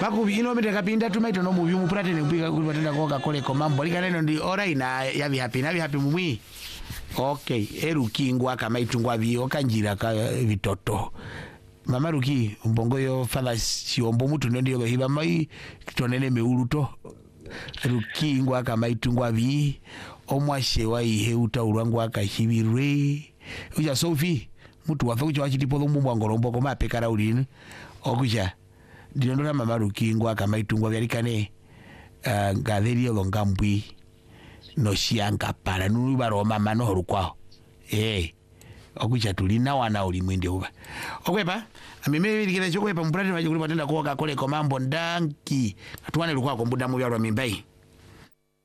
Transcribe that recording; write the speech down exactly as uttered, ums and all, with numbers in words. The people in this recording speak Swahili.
Baku ino mete kapinda tumaito no mubi mupurate ne kupika kuli batenda koka kole komambo lika neno ndi alright na yabi happy na happy mumwi. Okay, erukingwa kama itungwa bio kanjira ka vitoto. Mama Ruki mbongo yo fala siombo mutu ndio lo hiba mai tonene meuluto. Rukingwa kama itungwa bi omwashe wa ihe utaurangwa kashibirwe. Uja Sophie mutu wafucho achitipo lumbu ngorombo koma pekara ulini. Okuja ndinondora Mama Rukingwa kama itungwa byalikane uh, gatherio longambwi no shianga para nuru baro mama no horukwao eh okuja tulina wana ulimwende uba okwepa ameme bikira chokwepa mpurati baje kuli batenda koka kole komambo ndanki atwane lukwa ko mbuda mu byalwa mimbai